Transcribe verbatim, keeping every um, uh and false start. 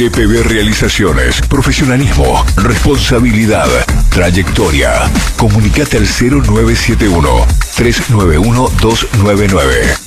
Y P B Realizaciones. Profesionalismo, responsabilidad, trayectoria. Comunicate al cero nueve siete uno, tres nueve uno, dos nueve nueve.